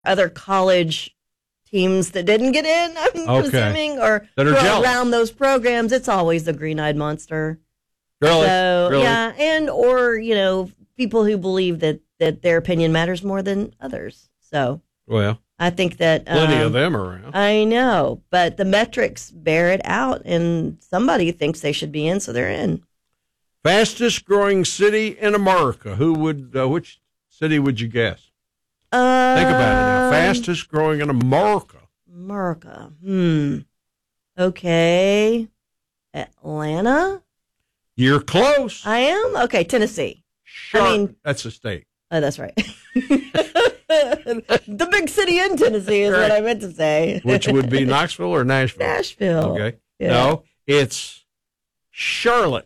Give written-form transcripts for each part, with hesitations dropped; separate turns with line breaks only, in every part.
other college teams that didn't get in, I'm presuming, or
that are jealous
around those programs. It's always the green-eyed monster.
Really?
So,
really?
Yeah, and or, people who believe that their opinion matters more than others. So,
well,
I think that
plenty of them around.
I know, but the metrics bear it out, and somebody thinks they should be in, so they're in.
Fastest growing city in America. Which city would you guess? Think about it now. Fastest growing in America.
America. Okay. Atlanta?
You're close.
I am? Okay, Tennessee.
That's a state.
Oh, that's right. The big city in Tennessee is what I meant to say.
Which would be Knoxville or Nashville?
Nashville.
Okay.
Yeah.
No, it's Charlotte.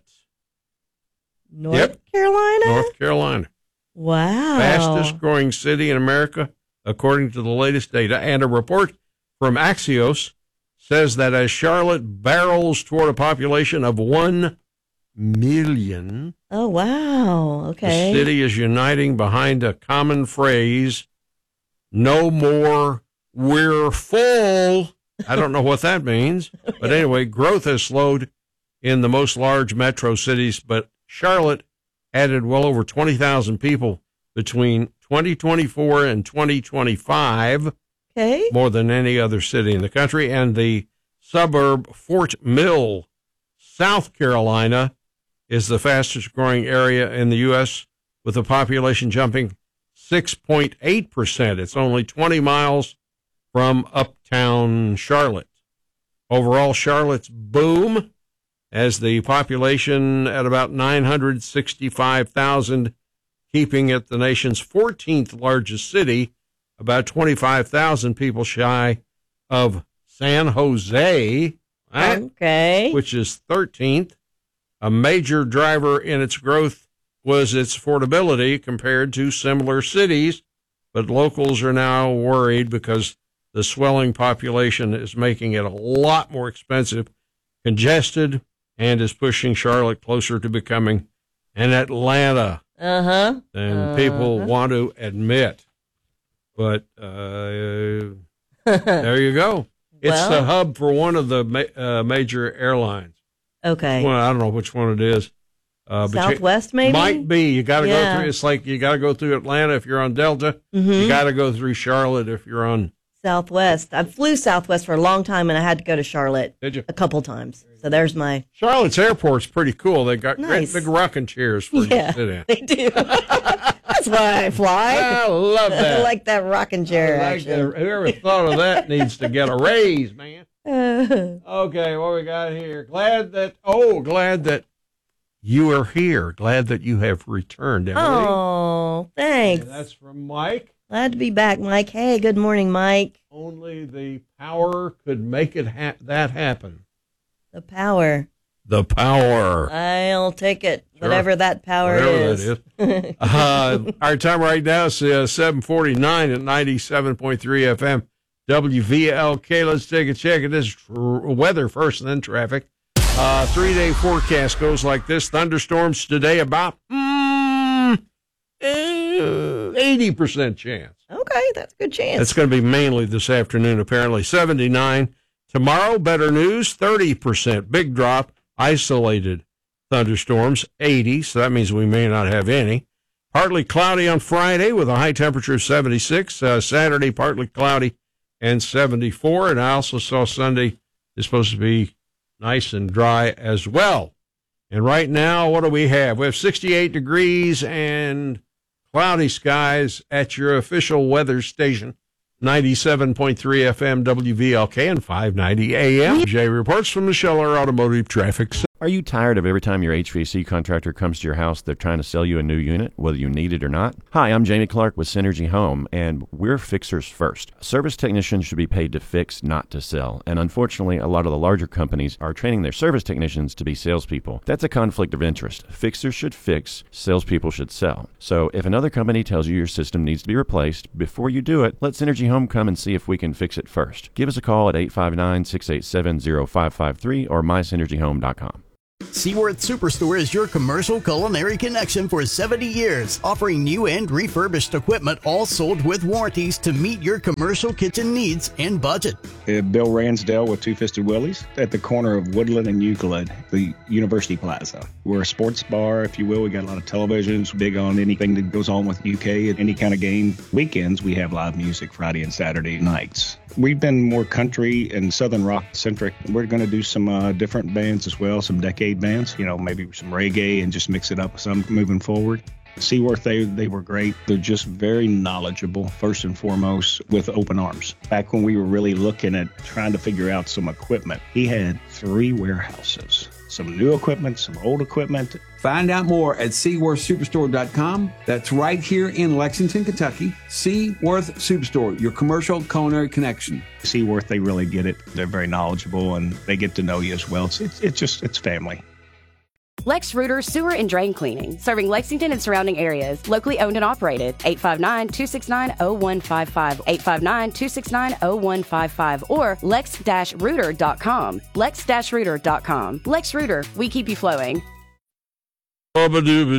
North Carolina?
North Carolina.
Wow.
Fastest growing city in America, according to the latest data. And a report from Axios says that as Charlotte barrels toward a population of 1 million.
Oh, wow. Okay.
The city is uniting behind a common phrase, no more, we're full. I don't know what that means. But anyway, growth has slowed in the most large metro cities, but Charlotte added well over 20,000 people between 2024 and 2025.
Okay.
More than any other city in the country. And the suburb Fort Mill, South Carolina, is the fastest growing area in the U.S., with the population jumping 6.8%. It's only 20 miles from uptown Charlotte. Overall, Charlotte's boom as the population at about 965,000, keeping it the nation's 14th largest city, about 25,000 people shy of San Jose,
okay,
which is 13th. A major driver in its growth was its affordability compared to similar cities, but locals are now worried because the swelling population is making it a lot more expensive, congested, and is pushing Charlotte closer to becoming an Atlanta than people want to admit. But there you go. It's the hub for one of the major airlines.
Okay.
Well, I don't know which one it is.
Southwest, maybe?
Might be. You got to go through. It's like you got to go through Atlanta if you're on Delta. Mm-hmm. You got to go through Charlotte if you're on
Southwest. I flew Southwest for a long time, and I had to go to Charlotte.
Did you?
A couple times. So there's my...
Charlotte's airport's pretty cool. They got
nice.
great big rocking chairs for you to sit in.
They do. That's why I fly.
I love that.
I like that rocking chair, actually.
Whoever thought of that needs to get a raise, man. Okay, what we got here? Glad that you are here. Glad that you have returned, Emily.
Oh, thanks.
And that's from Mike.
Glad to be back, Mike. Hey, good morning, Mike.
Only the power could make it that happen.
The power.
The power.
I'll take it,
Sure.
whatever that power is.
That is. Our time right now is 7:49 at 97.3 FM. WVLK. Let's take a check at this weather first and then traffic. 3-day forecast goes like this. Thunderstorms today about 80% chance.
Okay, that's a good chance.
It's going to be mainly this afternoon, apparently. 79. Tomorrow, better news, 30%. Big drop, isolated thunderstorms, 80. So that means we may not have any. Partly cloudy on Friday with a high temperature of 76. Saturday, partly cloudy and 74. And I also saw Sunday is supposed to be nice and dry as well. And right now, what do we have? We have 68 degrees and cloudy skies at your official weather station, 97.3 FM WVLK and 590 AM. Jay reports from the Scheller Automotive Traffic Center.
Are you tired of every time your HVAC contractor comes to your house, they're trying to sell you a new unit, whether you need it or not? Hi, I'm Jamie Clark with Synergy Home, and we're fixers first. Service technicians should be paid to fix, not to sell. And unfortunately, a lot of the larger companies are training their service technicians to be salespeople. That's a conflict of interest. Fixers should fix, salespeople should sell. So if another company tells you your system needs to be replaced, before you do it, let Synergy Home come and see if we can fix it first. Give us a call at 859-687-0553 or mysynergyhome.com.
Seaworth Superstore is your commercial culinary connection for 70 years, offering new and refurbished equipment, all sold with warranties to meet your commercial kitchen needs and budget.
Bill Ransdale with Two Fisted Willies at the corner of Woodland and Euclid, the University Plaza. We're a sports bar, if you will. We got a lot of televisions, big on anything that goes on with UK at any kind of game. Weekends, we have live music Friday and Saturday nights. We've been more country and Southern rock centric. We're going to do some different bands as well, some decade bands, maybe some reggae and just mix it up with some moving forward. Seaworth, they were great. They're just very knowledgeable, first and foremost, with open arms. Back when we were really looking at trying to figure out some equipment, he had 3 warehouses. Some new equipment, some old equipment.
Find out more at SeaworthSuperstore.com. That's right here in Lexington, Kentucky. Seaworth Superstore, your commercial culinary connection.
Seaworth, they really get it. They're very knowledgeable, and they get to know you as well. It's family.
Lex Rooter Sewer and Drain Cleaning, serving Lexington and surrounding areas. Locally owned and operated. 859-269-0155. 859-269-0155. Or lex-rooter.com. Lex-rooter.com. Lex Rooter, we keep you flowing.
Well,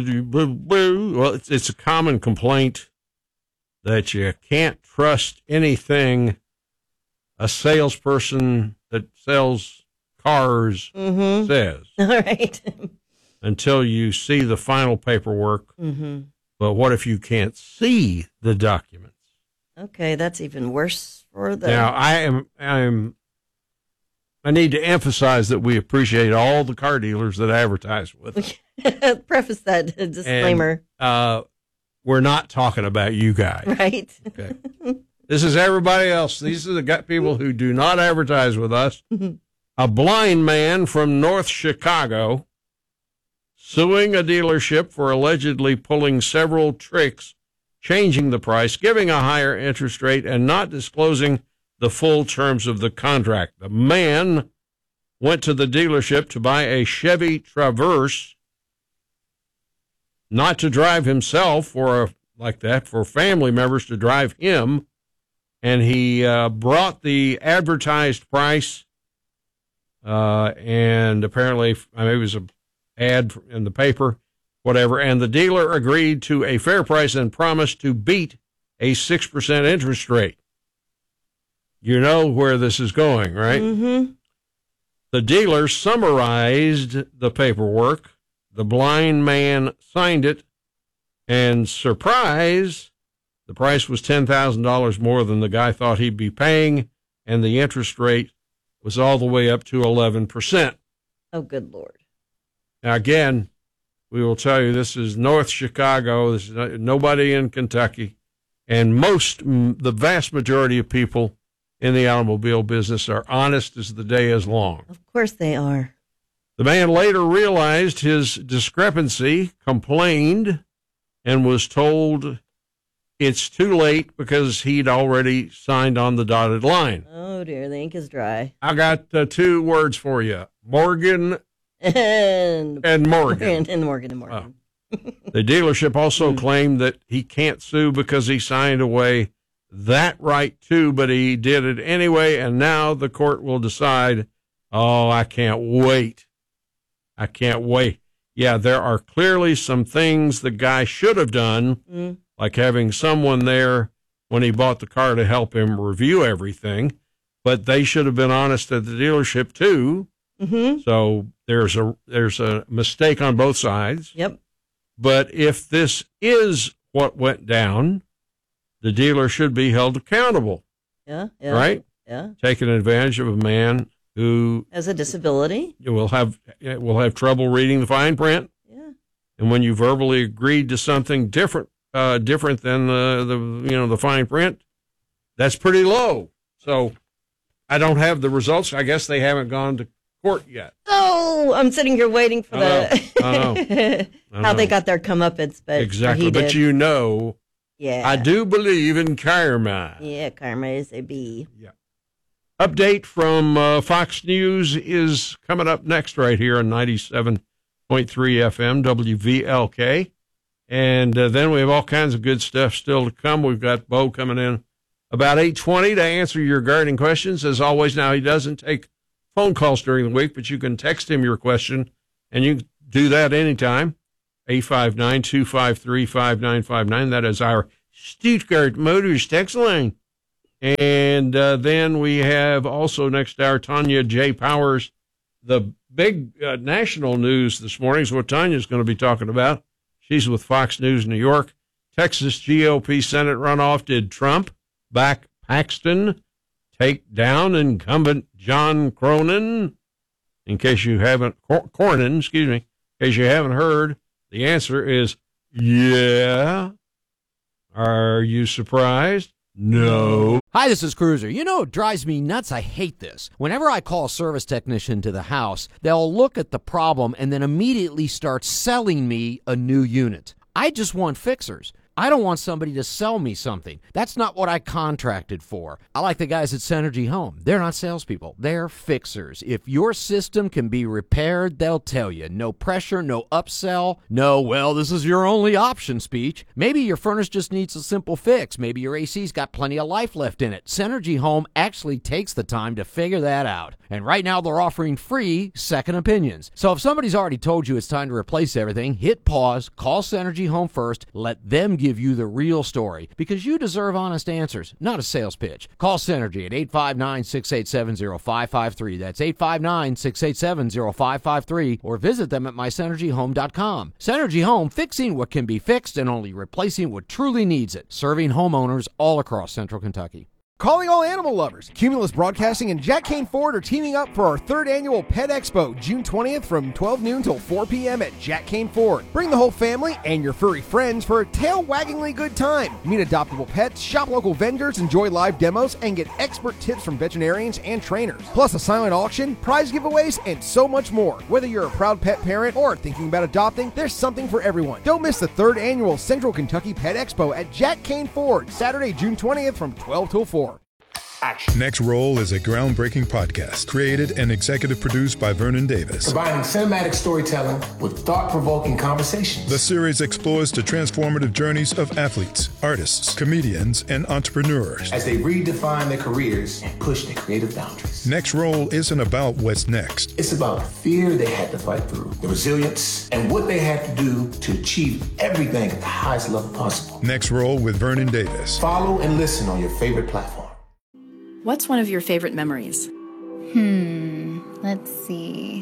it's a common complaint that you can't trust anything a salesperson that sells cars says.
All right.
Until you see the final paperwork. But what if you can't see the documents?
Okay, that's even worse for the...
Now, I need to emphasize that we appreciate all the car dealers that advertise with us.
Preface that disclaimer.
And, we're not talking about you guys.
Right.
Okay. This is everybody else. These are the people who do not advertise with us. A blind man from North Chicago suing a dealership for allegedly pulling several tricks, changing the price, giving a higher interest rate, and not disclosing the full terms of the contract. The man went to the dealership to buy a Chevy Traverse, not to drive himself for family members to drive him, and he brought the advertised price, and apparently it was an ad in the paper, whatever, and the dealer agreed to a fair price and promised to beat a 6% interest rate. You know where this is going, right?
Mm-hmm.
The dealer summarized the paperwork. The blind man signed it, and surprise, the price was $10,000 more than the guy thought he'd be paying, and the interest rate was all the way up to 11%.
Oh, good Lord.
Now, again, we will tell you this is North Chicago. This is nobody in Kentucky. And the vast majority of people in the automobile business are honest as the day is long.
Of course they are.
The man later realized his discrepancy, complained, and was told it's too late because he'd already signed on the dotted line.
Oh, dear. The ink is dry.
I got 2 words for you. Morgan
and
Morgan.
And Morgan.
Oh. The dealership also claimed that he can't sue because he signed away that right too, but he did it anyway, and now the court will decide. Oh, I can't wait. Yeah, there are clearly some things the guy should have done, like having someone there when he bought the car to help him review everything, but they should have been honest at the dealership too.
Mm-hmm.
So there's a mistake on both sides.
Yep.
But if this is what went down, the dealer should be held accountable.
Yeah.
Right?
Yeah.
Taking advantage of a man who
has a disability.
will have trouble reading the fine print.
Yeah.
And when you verbally agreed to something different than the fine print, that's pretty low. So I don't have the results. I guess they haven't gone to court yet.
Oh, I'm sitting here waiting for
I know.
how they got their comeuppance, but
exactly. But
yeah,
I do believe in karma.
Yeah, karma is a bee.
Yeah. Update from Fox News is coming up next right here on 97.3 FM WVLK. And then we have all kinds of good stuff still to come. We've got Bo coming in about 8:20 to answer your gardening questions. As always, now he doesn't take phone calls during the week, but you can text him your question And you can do that anytime. 859-253-5959. That is our Stuttgart Motors text line. And then we have also next hour Tanya J. Powers. The big national news this morning is what Tanya's going to be talking about. She's with Fox News New York. Texas GOP Senate runoff. Did Trump back Paxton take down incumbent John Cornyn? In case you haven't, Cornyn, excuse me, in case you haven't heard, the answer is yeah. Are you surprised? No.
Hi, this is Cruiser. You know, it drives me nuts. I hate this. Whenever I call a service technician to the house, they'll look at the problem and then immediately start selling me a new unit. I just want fixers. I don't want somebody to sell me something. That's not what I contracted for. I like the guys at Synergy Home. They're not salespeople. They're fixers. If your system can be repaired, they'll tell you. No pressure, no upsell, no, well, this is your only option speech. Maybe your furnace just needs a simple fix. Maybe your AC's got plenty of life left in it. Synergy Home actually takes the time to figure that out. And right now they're offering free second opinions. So if somebody's already told you it's time to replace everything, hit pause, call Synergy Home first, let them give you the real story, because you deserve honest answers, not a sales pitch. Call Synergy at 859-687-0553. That's 859-687-0553, or visit them at mysynergyhome.com. Synergy Home, fixing what can be fixed and only replacing what truly needs it. Serving homeowners all across Central Kentucky.
Calling all animal lovers. Cumulus Broadcasting and Jack Kane Ford are teaming up for our third annual Pet Expo, June 20th from 12 noon till 4 p.m. at Jack Kane Ford. Bring the whole family and your furry friends for a tail-waggingly good time. Meet adoptable pets, shop local vendors, enjoy live demos, and get expert tips from veterinarians and trainers. Plus a silent auction, prize giveaways, and so much more. Whether you're a proud pet parent or thinking about adopting, there's something for everyone. Don't miss the third annual Central Kentucky Pet Expo at Jack Kane Ford, Saturday, June 20th from 12 till 4.
Action. Next Roll is a groundbreaking podcast created and executive produced by Vernon Davis.
Combining cinematic storytelling with thought-provoking conversations.
The series explores the transformative journeys of athletes, artists, comedians, and entrepreneurs
as they redefine their careers and push their creative boundaries.
Next Roll isn't about what's next.
It's about the fear they had to fight through, the resilience, and what they had to do to achieve everything at the highest level possible.
Next Roll with Vernon Davis.
Follow and listen on your favorite platform.
What's one of your favorite memories?
Let's see.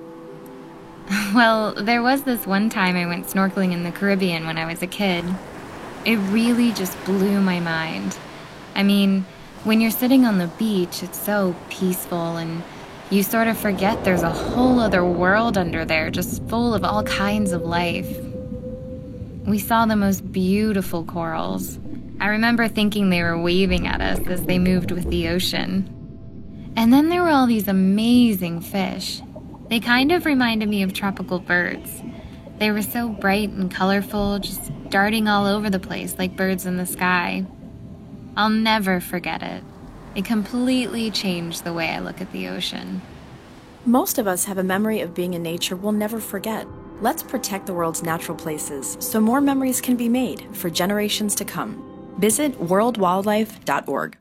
Well, there was this one time I went snorkeling in the Caribbean when I was a kid. It really just blew my mind. I mean, when you're sitting on the beach, it's so peaceful and you sort of forget there's a whole other world under there just full of all kinds of life. We saw the most beautiful corals. I remember thinking they were waving at us as they moved with the ocean. And then there were all these amazing fish. They kind of reminded me of tropical birds. They were so bright and colorful, just darting all over the place like birds in the sky. I'll never forget it. It completely changed the way I look at the ocean.
Most of us have a memory of being in nature we'll never forget. Let's protect the world's natural places so more memories can be made for generations to come. Visit worldwildlife.org.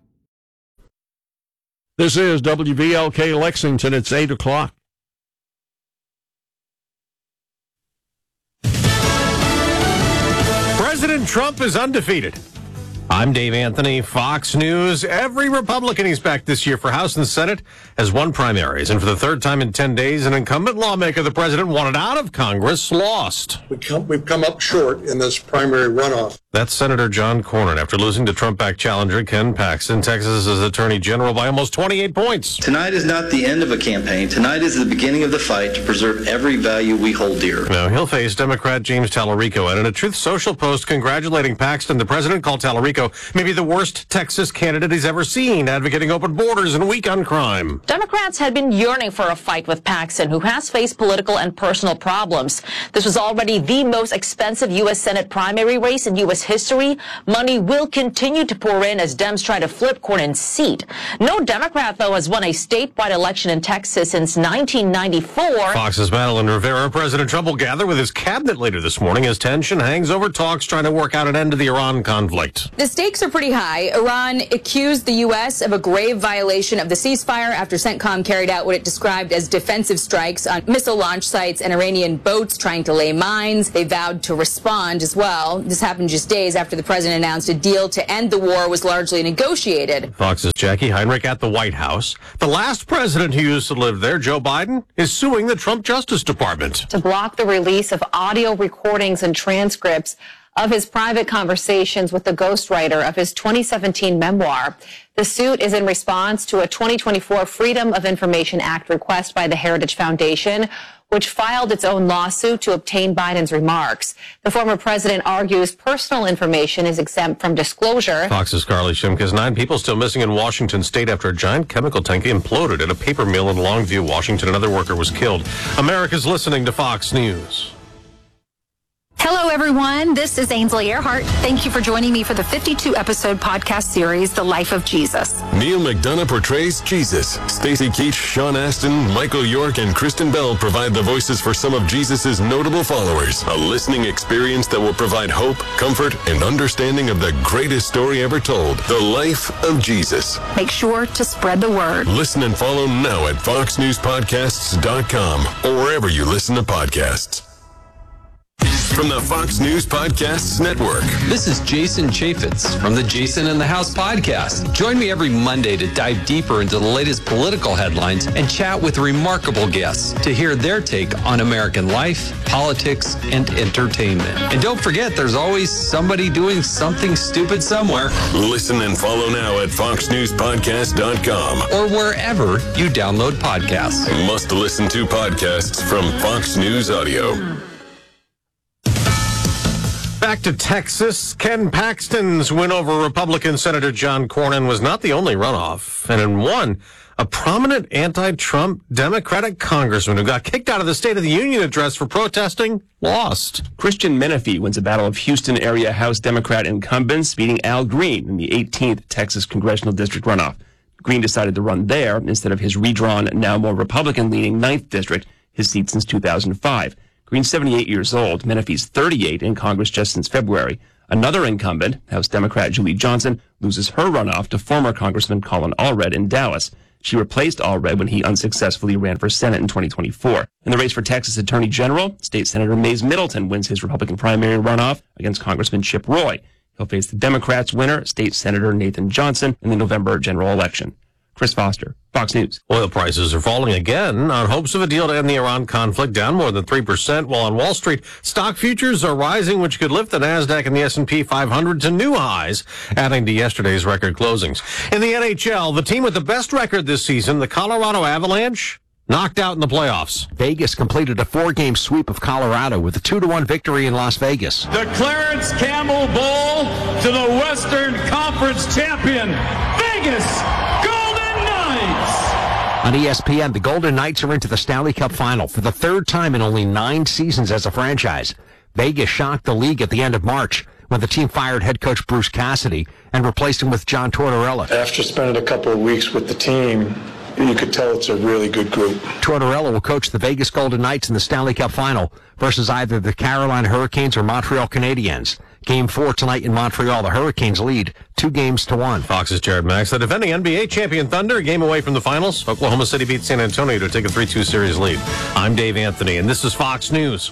This is WVLK Lexington. It's 8 o'clock.
President Trump is undefeated. I'm Dave Anthony, Fox News. Every Republican he's backed this year for House and Senate has won primaries. And for the third time in 10 days, an incumbent lawmaker the president wanted out of Congress lost.
We've come up short in this primary runoff.
That's Senator John Cornyn after losing to Trump-backed challenger Ken Paxton, Texas's attorney general, by almost 28 points.
Tonight is not the end of a campaign. Tonight is the beginning of the fight to preserve every value we hold dear.
Now, he'll face Democrat James Tallarico. And in a Truth Social post congratulating Paxton, the president called Tallarico maybe the worst Texas candidate he's ever seen, advocating open borders and weak on crime.
Democrats had been yearning for a fight with Paxton, who has faced political and personal problems. This was already the most expensive U.S. Senate primary race in U.S. country's history, money will continue to pour in as Dems try to flip Cornyn's seat. No Democrat, though, has won a statewide election in Texas since 1994.
Fox's Madeline Rivera. President Trump will gather with his cabinet later this morning as tension hangs over talks trying to work out an end to the Iran conflict.
The stakes are pretty high. Iran accused the U.S. of a grave violation of the ceasefire after CENTCOM carried out what it described as defensive strikes on missile launch sites and Iranian boats trying to lay mines. They vowed to respond as well. This happened just days after the president announced a deal to end the war was largely negotiated.
Fox's Jackie Heinrich at the White House. The last president who used to live there, Joe Biden, is suing the Trump Justice Department
to block the release of audio recordings and transcripts of his private conversations with the ghostwriter of his 2017 memoir. The suit is in response to a 2024 Freedom of Information Act request by the Heritage Foundation, which filed its own lawsuit to obtain Biden's remarks. The former president argues personal information is exempt from disclosure.
Fox's Carly Shimkus. 9 people still missing in Washington state after a giant chemical tank imploded at a paper mill in Longview, Washington. Another worker was killed. America's listening to Fox News.
Hello, everyone. This is Ainsley Earhart. Thank you for joining me for the 52-episode podcast series, The Life of Jesus.
Neil McDonough portrays Jesus. Stacey Keach, Sean Astin, Michael York, and Kristen Bell provide the voices for some of Jesus' notable followers. A listening experience that will provide hope, comfort, and understanding of the greatest story ever told, The Life of Jesus.
Make sure to spread the word.
Listen and follow now at foxnewspodcasts.com or wherever you listen to podcasts. From the Fox News Podcasts Network.
This is Jason Chaffetz from the Jason in the House podcast. Join me every Monday to dive deeper into the latest political headlines and chat with remarkable guests to hear their take on American life, politics, and entertainment. And don't forget, there's always somebody doing something stupid somewhere.
Listen and follow now at foxnewspodcast.com
or wherever you download podcasts.
Must listen to podcasts from Fox News Audio.
Back to Texas. Ken Paxton's win over Republican Senator John Cornyn was not the only runoff. And in one, a prominent anti-Trump Democratic congressman who got kicked out of the State of the Union address for protesting lost.
Christian Menefee wins a battle of Houston area House Democrat incumbents, beating Al Green in the 18th Texas congressional district runoff. Green decided to run there instead of his redrawn, now more Republican-leaning 9th district, his seat since 2005. Green's 78 years old. Menefee's 38 in Congress just since February. Another incumbent, House Democrat Julie Johnson, loses her runoff to former Congressman Colin Allred in Dallas. She replaced Allred when he unsuccessfully ran for Senate in 2024. In the race for Texas Attorney General, State Senator Mays Middleton wins his Republican primary runoff against Congressman Chip Roy. He'll face the Democrats' winner, State Senator Nathan Johnson, in the November general election. Chris Foster, Fox News.
Oil prices are falling again on hopes of a deal to end the Iran conflict, down more than 3%, while on Wall Street, stock futures are rising, which could lift the NASDAQ and the S&P 500 to new highs, adding to yesterday's record closings. In the NHL, the team with the best record this season, the Colorado Avalanche, knocked out in the playoffs.
Vegas completed a 4-game sweep of Colorado with a 2-1 victory in Las Vegas.
The Clarence Campbell Bowl to the Western Conference champion, Vegas Golden Knights.
On ESPN, the Golden Knights are into the Stanley Cup Final for the 3rd time in only 9 seasons as a franchise. Vegas shocked the league at the end of March when the team fired head coach Bruce Cassidy and replaced him with John Tortorella.
After spending a couple of weeks with the team, you could tell it's a really good group.
Tortorella will coach the Vegas Golden Knights in the Stanley Cup Final versus either the Carolina Hurricanes or Montreal Canadiens. Game 4 tonight in Montreal. The Hurricanes lead 2-1.
Fox's Jared Max. The defending NBA champion Thunder, a game away from the finals. Oklahoma City beat San Antonio to take a 3-2 series lead. I'm Dave Anthony, and this is Fox News.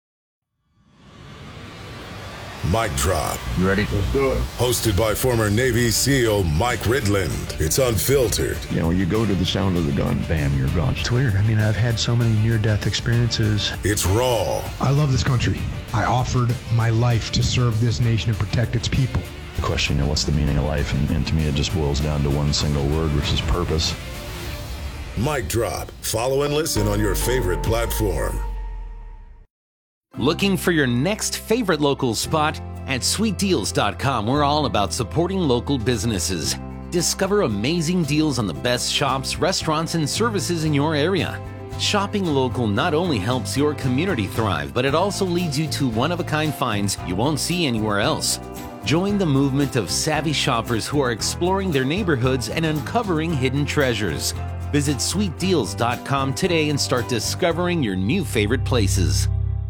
Mic Drop.
You ready?
Let's do it. Hosted by former Navy SEAL Mike Ridland. It's unfiltered.
You know, you go to the sound of the gun, bam, you're gone.
It's weird. I mean, I've had so many near-death experiences.
It's raw.
I love this country. I offered my life to serve this nation and protect its people.
The question, what's the meaning of life? And to me, it just boils down to one single word, which is purpose.
Mic Drop. Follow and listen on your favorite platform.
Looking for your next favorite local spot? At sweetdeals.com, we're all about supporting local businesses. Discover amazing deals on the best shops, restaurants, and services in your area. Shopping local not only helps your community thrive, but it also leads you to one-of-a-kind finds you won't see anywhere else. Join the movement of savvy shoppers who are exploring their neighborhoods and uncovering hidden treasures. Visit sweetdeals.com today and start discovering your new favorite places.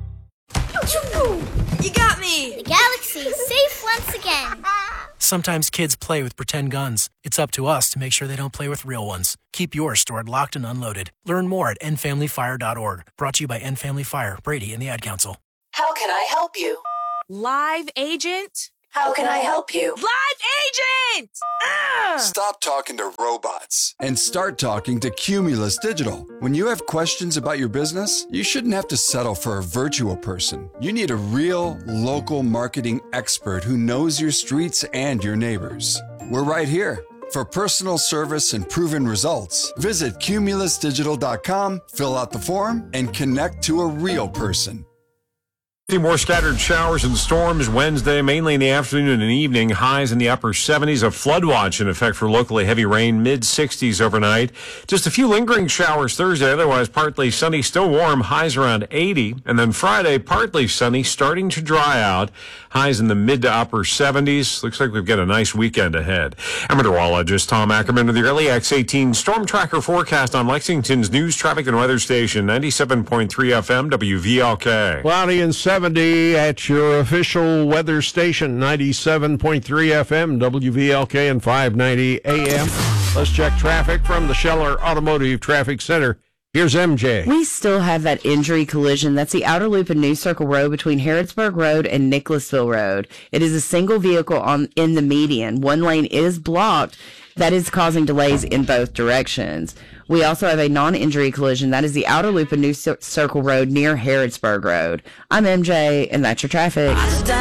You got me! The galaxy's safe once again.
Sometimes kids play with pretend guns. It's up to us to make sure they don't play with real ones. Keep yours stored locked and unloaded. Learn more at endfamilyfire.org. Brought to you by End Family Fire, Brady, and the Ad Council.
How can I help you?
Live agent?
How can I help you?
Live agent!
Stop talking to robots and start talking to Cumulus Digital. When you have questions about your business, you shouldn't have to settle for a virtual person. You need a real, local marketing expert who knows your streets and your neighbors. We're right here. For personal service and proven results, visit cumulusdigital.com, fill out the form, and connect to a real person.
More scattered showers and storms Wednesday, mainly in the afternoon and evening. Highs in the upper 70s. A flood watch in effect for locally heavy rain, mid-60s overnight. Just a few lingering showers Thursday, otherwise partly sunny, still warm. Highs around 80. And then Friday, partly sunny, starting to dry out. Highs in the mid to upper 70s. Looks like we've got a nice weekend ahead. I'm meteorologist Tom Ackerman with the early X18 Storm Tracker forecast on Lexington's news, traffic, and weather station, 97.3 FM, WVLK.
Cloudy and 70 at your official weather station, 97.3 FM, WVLK, and 590 AM. Let's check traffic from the Scheller Automotive Traffic Center. Here's MJ.
We still have that injury collision. That's the outer loop in New Circle Road between Harrodsburg Road and Nicholasville Road. It is a single vehicle in the median. One lane is blocked. That is causing delays in both directions. We also have a non-injury collision. That is the outer loop in New Circle Road near Harrodsburg Road. I'm MJ, and that's your traffic.